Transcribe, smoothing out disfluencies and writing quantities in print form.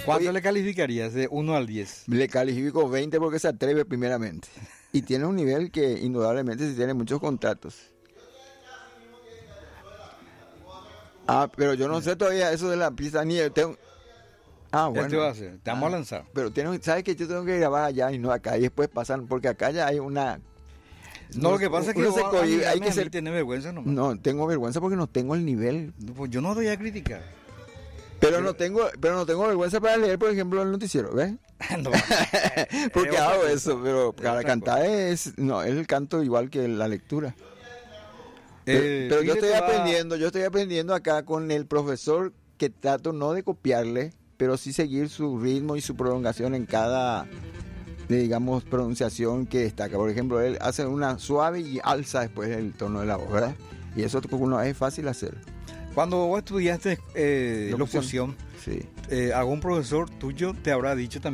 ¿Cuánto Oye, le calificarías de 1 al 10? le califico 20 porque se atreve primeramente. Y tiene un nivel que indudablemente sí tiene muchos contratos. Ah, pero yo no sé todavía eso de la pista ni Ah, Ya te bueno. va a hacer, te vamos a lanzar. Pero ¿sabes que yo tengo que grabar allá y no acá? Y después pasan, porque acá ya hay una... No, lo que pasa es que uno se vos cohíbe, hay a que mí ser... tenés vergüenza nomás. No, tengo vergüenza porque no tengo el nivel. Pues yo no te voy a criticar. Pero no tengo vergüenza para leer, por ejemplo, el noticiero, ¿ves? No, Porque otra hago cosa, eso, pero es para otra cantar es el canto igual que la lectura. Pero yo Pile yo estoy aprendiendo acá con el profesor que trato no de copiarle, pero sí seguir su ritmo y su prolongación en cada, digamos, pronunciación que destaca. Por ejemplo, él hace una suave y alza después el tono de la voz, ¿verdad? Y eso no es fácil hacer. Cuando vos estudiaste locución, Sí. algún profesor tuyo te habrá dicho también